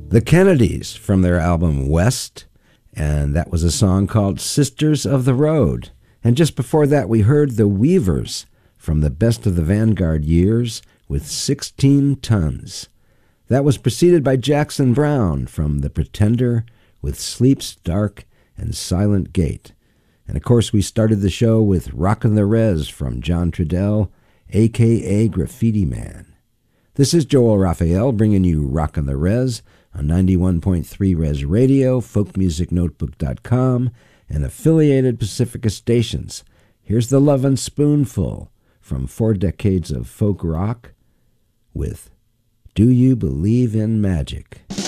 The Kennedys from their album West, and that was a song called Sisters of the Road. And just before that, we heard the Weavers from the Best of the Vanguard Years with 16 Tons. That was preceded by Jackson Browne from The Pretender with Sleep's Dark and Silent Gate. And of course, we started the show with Rockin' the Rez from John Trudell, a.k.a. Graffiti Man. This is Joel Raphael bringing you Rockin' the Rez on 91.3 Res Radio, folkmusicnotebook.com, and affiliated Pacifica stations. Here's the Lovin' Spoonful from 4 decades of folk rock with Do You Believe in Magic?